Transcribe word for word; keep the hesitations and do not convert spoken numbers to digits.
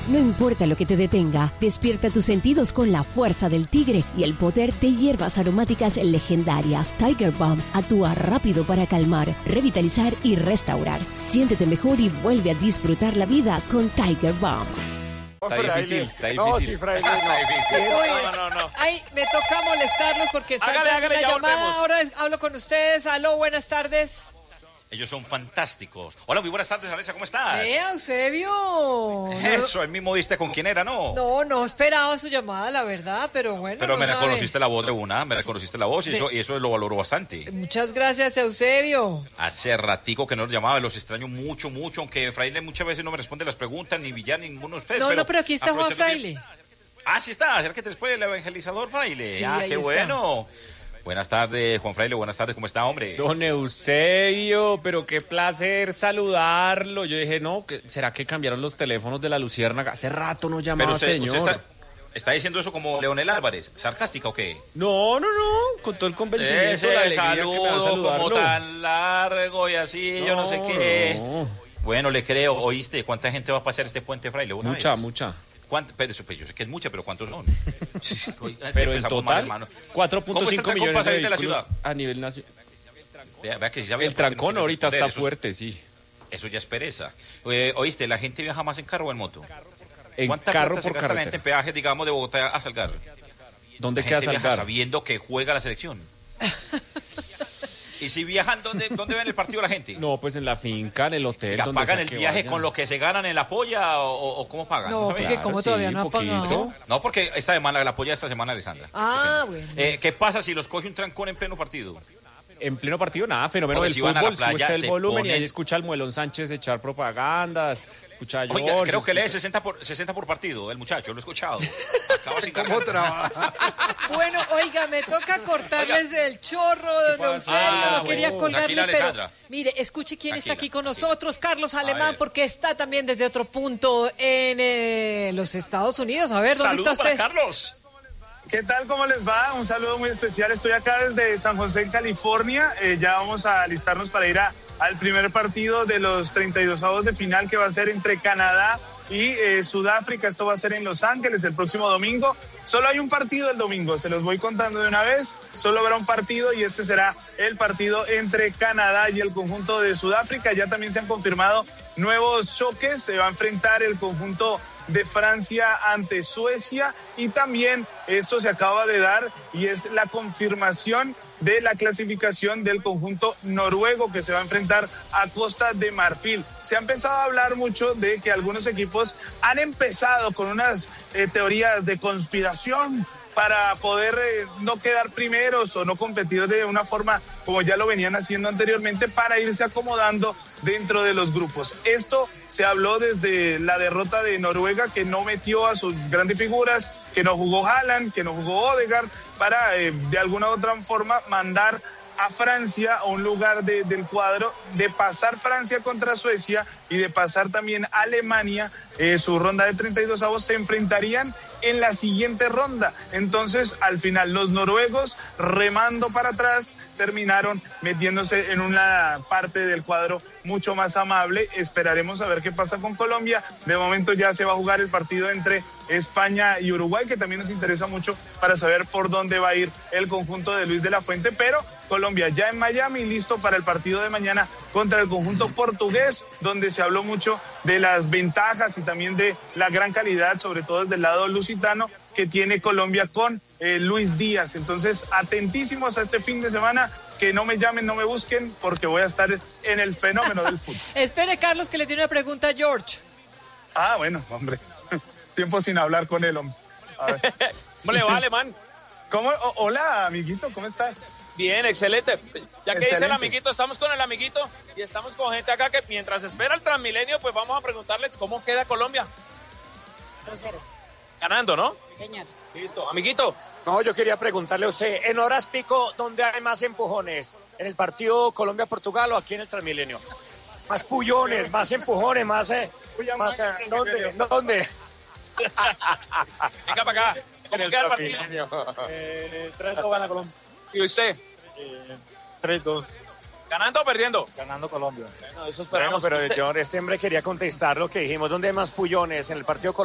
No importa lo que te detenga, despierta tus sentidos con la fuerza del tigre y el poder de hierbas aromáticas legendarias. Tiger Balm actúa rápido para calmar, revitalizar y restaurar. Siéntete mejor y vuelve a disfrutar la vida con Tiger Balm. Está difícil, está difícil. No, sí, fraile, no. Está difícil. Uy, No, no, no. Ay, me toca molestarlos porque Hágale, hágale, una ya llamada. volvemos. Ahora hablo con ustedes. Aló, buenas tardes. Ellos son fantásticos. Hola, muy buenas tardes, Alexa, ¿cómo estás? Eh, Eusebio. Eso, el mismo viste con quién era, ¿no? No, no esperaba su llamada, la verdad, pero bueno. Pero no me sabe. reconociste la voz de una, me reconociste la voz y eso, y eso lo valoro bastante. Muchas gracias, Eusebio. Hace ratico que no los llamaba, los extraño mucho, mucho, aunque Fraile muchas veces no me responde las preguntas, ni Villar, ni ninguno de ustedes. No, no, pero aquí está Juan aprovechando Fraile. que- Ah, sí está, acércate después el evangelizador Fraile. Sí, ah, ahí qué está. bueno. Buenas tardes, Juan Fraile, buenas tardes, ¿cómo está, hombre? Don Eusebio, pero qué placer saludarlo. Yo dije, no, ¿qué- ¿será que cambiaron los teléfonos de la Luciérnaga? Hace rato no llamaba, Pero usted, señor. usted está, está diciendo eso como Leonel Álvarez, ¿sarcástica o qué? No, no, no, con todo el convencimiento, la Ese alegría que me da saludo saludarlo. como tan largo y así, yo no sé qué. no. Bueno, le creo, ¿oíste? ¿Cuánta gente va a pasar este puente, Fraile? ¿Una Mucha, vez? mucha. ¿Cuánto? Pero eso, pues, yo sé que es mucha, pero ¿cuántos son? Pero en Empezamos mal, total, hermano. cuatro ¿Cómo punto está el cinco trancón millones para de salir de la vehículos ciudad? a nivel nacional. Vea, vea que si sabe El por qué no trancón quiere ahorita responder, está eso- fuerte, sí. Eso ya es pereza. Eh, ¿Oíste? ¿La gente viaja más en carro o en moto? En ¿Cuánta carro plata se por gasta la gente carretera. en peajes, digamos, de Bogotá a Salgar? ¿Dónde La queda gente viaja Salgar? sabiendo que juega la selección. ¿Y si viajan, dónde, dónde ven el partido la gente? No, pues en la finca, en el hotel. ¿Ya donde pagan sea el que viaje vayan. con lo que se ganan en la polla o, o cómo pagan? No, sabía. porque como todavía sí, no ha poquito. pagado. No, porque esta semana, la polla esta semana, Alessandra. Ah, bueno. Eh, ¿Qué pasa si los coge un trancón en pleno partido? En pleno partido, nada, fenómeno Porque del si van a la fútbol, sube playa, usted el se volumen y ponen- ahí escucha al Muelón Sánchez echar propagandas, escucha a Oiga, George, creo que lee escucha- sesenta por, sesenta por partido, el muchacho, lo he escuchado. Acaba sin ¿Cómo garganta. trabaja? Bueno, oiga, me toca cortarles el chorro de don pasa? Eusebio, Ah, no quería bueno. colgarle, Tranquila, pero Alessandra. mire, escuche quién está Tranquila, aquí con tranquila. nosotros, Carlos Alemán, ver. porque está también desde otro punto en eh, los Estados Unidos. A ver, ¿dónde Saludos está para usted? Carlos. ¿Qué tal? ¿Cómo les va? Un saludo muy especial. Estoy acá desde San José, en California. Eh, ya vamos a alistarnos para ir a, al primer partido de los treinta y dos avos de final que va a ser entre Canadá y eh, Sudáfrica. Esto va a ser en Los Ángeles el próximo domingo. Solo hay un partido el domingo, se los voy contando de una vez. Solo habrá un partido y este será el partido entre Canadá y el conjunto de Sudáfrica. Ya también se han confirmado nuevos choques. Se va a enfrentar el conjunto de Francia ante Suecia y también esto se acaba de dar y es la confirmación de la clasificación del conjunto noruego que se va a enfrentar a Costa de Marfil. Se ha empezado a hablar mucho de que algunos equipos han empezado con unas eh, teorías de conspiración para poder eh, no quedar primeros o no competir de una forma como ya lo venían haciendo anteriormente para irse acomodando dentro de los grupos. Esto se habló desde la derrota de Noruega, que no metió a sus grandes figuras, que no jugó Haaland, que no jugó Odegaard, para eh, de alguna u otra forma mandar a Francia a un lugar de, del cuadro, de pasar Francia contra Suecia y de pasar también Alemania, eh, su ronda de treinta y dos avos, se enfrentarían en la siguiente ronda. Entonces, al final, los noruegos, remando para atrás, terminaron metiéndose en una parte del cuadro mucho más amable. Esperaremos a ver qué pasa con Colombia. De momento ya se va a jugar el partido entre España y Uruguay, que también nos interesa mucho para saber por dónde va a ir el conjunto de Luis de la Fuente, pero Colombia ya en Miami, listo para el partido de mañana contra el conjunto portugués, donde se habló mucho de las ventajas y también de la gran calidad, sobre todo desde el lado lusitano, que tiene Colombia con eh, Luis Díaz. Entonces, atentísimos a este fin de semana, que no me llamen, no me busquen, porque voy a estar en el fenómeno del fútbol. Espere, Carlos, que le tiene una pregunta a George. Ah, bueno, hombre, tiempo sin hablar con él, hombre. A ver. ¿Cómo le va, Alemán? ¿Cómo? O- hola, amiguito, ¿cómo estás? Bien, excelente. Ya que dice el Excelente. amiguito, estamos con el amiguito y estamos con gente acá que mientras espera el Transmilenio, pues vamos a preguntarles cómo queda Colombia. Rosero, Ganando, ¿no? señor. Listo. Amiguito, No, yo quería preguntarle a usted, en horas pico, ¿dónde hay más empujones? ¿En el partido Colombia-Portugal o aquí en el Transmilenio? Más pullones, más empujones, más... Eh, más eh, ¿Dónde? ¿Dónde? venga para acá. ¿Cómo queda el partido? Eh, tres dos gana Colombia. ¿Y usted? tres dos. ¿Ganando o perdiendo? Ganando Colombia. Bueno, eso Bueno, esperamos. pero yo, este hombre quería contestar lo que dijimos. ¿Dónde hay más pullones? ¿En el partido Colombia?